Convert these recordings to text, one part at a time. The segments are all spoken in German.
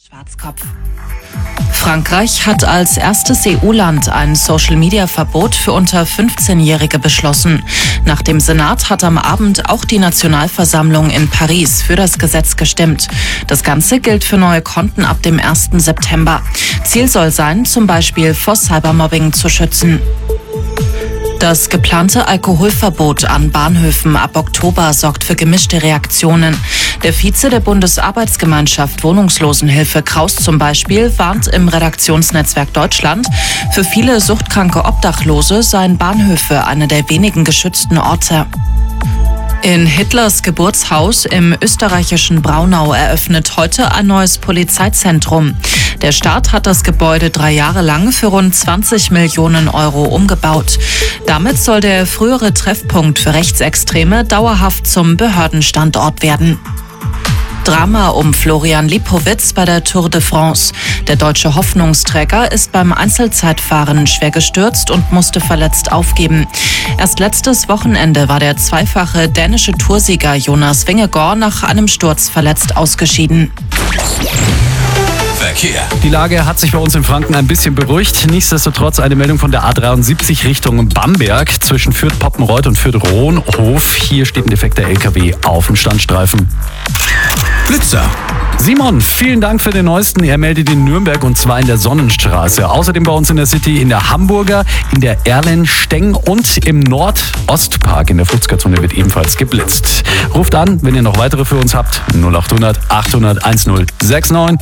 Schwarzkopf. Frankreich hat als erstes EU-Land ein Social-Media-Verbot für unter 15-Jährige beschlossen. Nach dem Senat hat am Abend auch die Nationalversammlung in Paris für das Gesetz gestimmt. Das Ganze gilt für neue Konten ab dem 1. September. Ziel soll sein, zum Beispiel vor Cybermobbing zu schützen. Das geplante Alkoholverbot an Bahnhöfen ab Oktober sorgt für gemischte Reaktionen. Der Vize der Bundesarbeitsgemeinschaft Wohnungslosenhilfe Kraus zum Beispiel warnt im Redaktionsnetzwerk Deutschland, für viele suchtkranke Obdachlose seien Bahnhöfe eine der wenigen geschützten Orte. In Hitlers Geburtshaus im österreichischen Braunau eröffnet heute ein neues Polizeizentrum. Der Staat hat das Gebäude 3 Jahre lang für rund 20 Millionen Euro umgebaut. Damit soll der frühere Treffpunkt für Rechtsextreme dauerhaft zum Behördenstandort werden. Drama um Florian Lipowitz bei der Tour de France. Der deutsche Hoffnungsträger ist beim Einzelzeitfahren schwer gestürzt und musste verletzt aufgeben. Erst letztes Wochenende war der zweifache dänische Toursieger Jonas Vingegaard nach einem Sturz verletzt ausgeschieden. Verkehr. Die Lage hat sich bei uns in Franken ein bisschen beruhigt. Nichtsdestotrotz eine Meldung von der A73 Richtung Bamberg zwischen Fürth-Poppenreuth und Fürth-Rohnhof. Hier steht ein defekter LKW auf dem Standstreifen. Blitzer. Simon, vielen Dank für den neuesten. Er meldet in Nürnberg und zwar in der Sonnenstraße. Außerdem bei uns in der City in der Hamburger, in der Erlensteng und im Nordostpark in der Fuchsgazone wird ebenfalls geblitzt. Ruft an, wenn ihr noch weitere für uns habt. 0800 800 1069.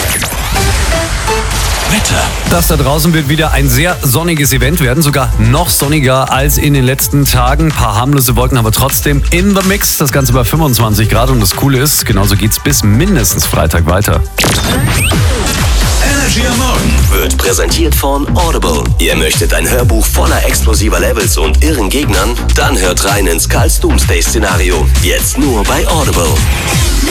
Wetter. Das da draußen wird wieder ein sehr sonniges Event werden, sogar noch sonniger als in den letzten Tagen. Ein paar harmlose Wolken, aber trotzdem in the mix. Das Ganze bei 25 Grad und das Coole ist, genauso geht's bis mindestens Freitag weiter. Energy am Morgen wird präsentiert von Audible. Ihr möchtet ein Hörbuch voller explosiver Levels und irren Gegnern? Dann hört rein ins Karls Doomsday-Szenario. Jetzt nur bei Audible.